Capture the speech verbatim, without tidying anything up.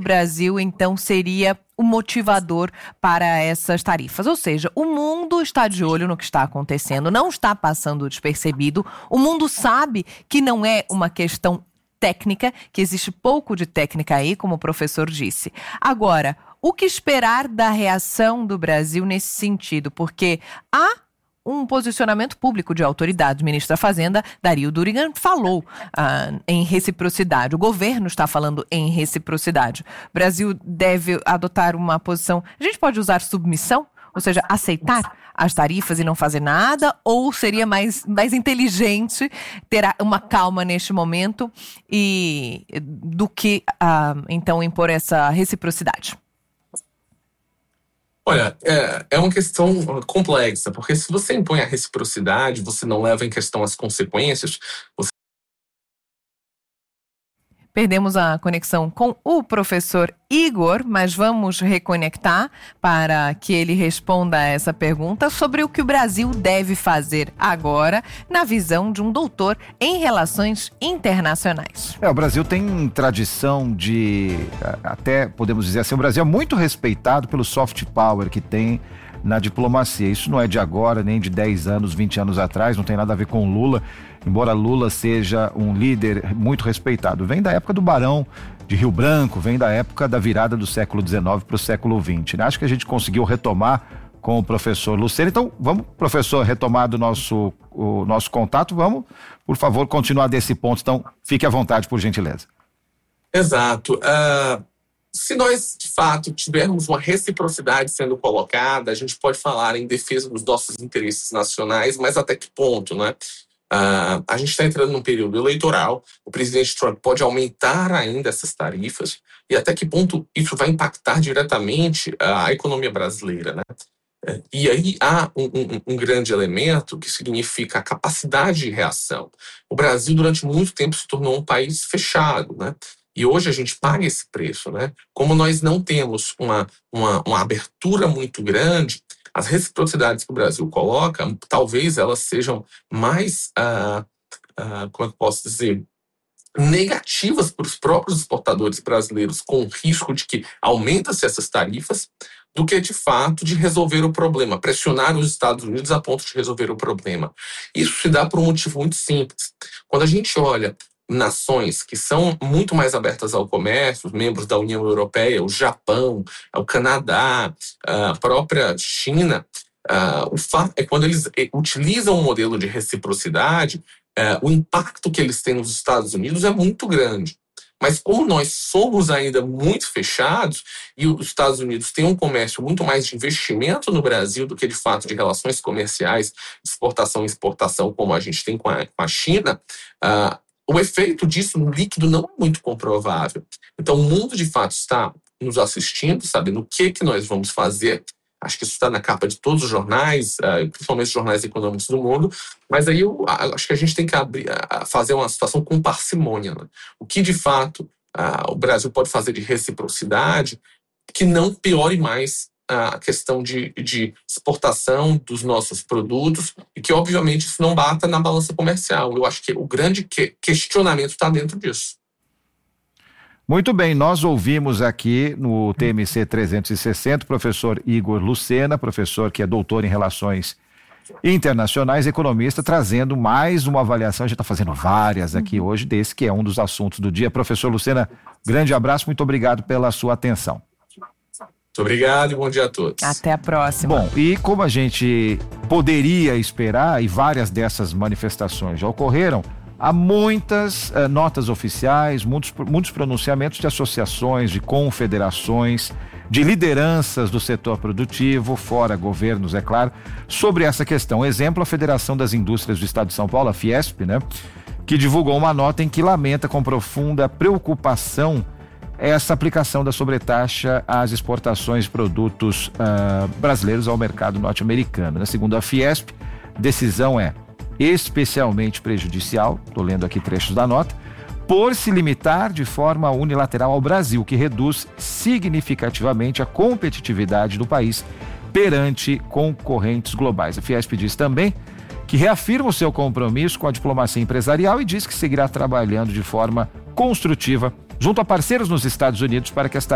Brasil, então, seria o motivador para essas tarifas. Ou seja, o mundo está de olho no que está acontecendo, não está passando despercebido. O mundo sabe que não é uma questão técnica, que existe pouco de técnica aí, como o professor disse. Agora, o que esperar da reação do Brasil nesse sentido? Porque há um posicionamento público de autoridade. O ministro da Fazenda, Dario Durigan, falou ah, em reciprocidade. O governo está falando em reciprocidade. O Brasil deve adotar uma posição... A gente pode usar submissão? Ou seja, aceitar as tarifas e não fazer nada? Ou seria mais, mais inteligente ter uma calma neste momento e, do que, ah, então, impor essa reciprocidade? Olha, é, é uma questão complexa, porque se você impõe a reciprocidade, você não leva em questão as consequências, você... Perdemos a conexão com o professor Igor, mas vamos reconectar para que ele responda a essa pergunta sobre o que o Brasil deve fazer agora, na visão de um doutor em relações internacionais. É, o Brasil tem tradição de, até podemos dizer assim, o Brasil é muito respeitado pelo soft power que tem na diplomacia. Isso não é de agora, nem de dez anos, vinte anos atrás, não tem nada a ver com Lula, embora Lula seja um líder muito respeitado. Vem da época do Barão de Rio Branco, vem da época da virada do século dezenove para o século vinte. Né? Acho que a gente conseguiu retomar com o professor Lucena. Então, vamos, professor, retomar do nosso, o nosso contato. Vamos, por favor, continuar desse ponto. Então, fique à vontade, por gentileza. Exato. Uh... Se nós, de fato, tivermos uma reciprocidade sendo colocada, a gente pode falar em defesa dos nossos interesses nacionais, mas até que ponto, né? Uh, a gente está entrando num período eleitoral, o presidente Trump pode aumentar ainda essas tarifas e até que ponto isso vai impactar diretamente a economia brasileira, né? E aí há um, um, um grande elemento que significa a capacidade de reação. O Brasil, durante muito tempo, se tornou um país fechado, né? E hoje a gente paga esse preço, né? Como nós não temos uma, uma, uma abertura muito grande, as reciprocidades que o Brasil coloca, talvez elas sejam mais, ah, ah, como é que eu posso dizer, negativas para os próprios exportadores brasileiros, com o risco de que aumenta-se essas tarifas, do que, de fato, de resolver o problema, pressionar os Estados Unidos a ponto de resolver o problema. Isso se dá por um motivo muito simples. Quando a gente olha nações que são muito mais abertas ao comércio, os membros da União Europeia, o Japão, o Canadá, a própria China, o fato é quando eles utilizam um modelo de reciprocidade, o impacto que eles têm nos Estados Unidos é muito grande. Mas como nós somos ainda muito fechados e os Estados Unidos têm um comércio muito mais de investimento no Brasil do que de fato de relações comerciais, exportação e exportação como a gente tem com a, com a China, uh, o efeito disso no líquido não é muito comprovável. Então o mundo de fato está nos assistindo, sabendo o que, que nós vamos fazer. Acho que isso está na capa de todos os jornais, principalmente os jornais econômicos do mundo, mas aí eu acho que a gente tem que abrir, fazer uma situação com parcimônia. Né? O que, de fato, o Brasil pode fazer de reciprocidade que não piore mais a questão de, de exportação dos nossos produtos e que, obviamente, isso não bata na balança comercial. Eu acho que o grande que, questionamento está dentro disso. Muito bem, nós ouvimos aqui no T M C trezentos e sessenta o professor Igor Lucena, professor que é doutor em Relações Internacionais, economista, trazendo mais uma avaliação. A gente está fazendo várias aqui hoje, desse que é um dos assuntos do dia. Professor Lucena, grande abraço, muito obrigado pela sua atenção. Muito obrigado e bom dia a todos. Até a próxima. Bom, e como a gente poderia esperar, e várias dessas manifestações já ocorreram, há muitas uh, notas oficiais, muitos, muitos pronunciamentos de associações, de confederações, de lideranças do setor produtivo, fora governos, é claro, sobre essa questão. Exemplo, a Federação das Indústrias do Estado de São Paulo, a Fiesp, né, que divulgou uma nota em que lamenta com profunda preocupação essa aplicação da sobretaxa às exportações de produtos uh, brasileiros ao mercado norte-americano. Né? Segundo a Fiesp, decisão é especialmente prejudicial, estou lendo aqui trechos da nota, por se limitar de forma unilateral ao Brasil, que reduz significativamente a competitividade do país perante concorrentes globais. A Fiesp diz também que reafirma o seu compromisso com a diplomacia empresarial e diz que seguirá trabalhando de forma construtiva junto a parceiros nos Estados Unidos para que esta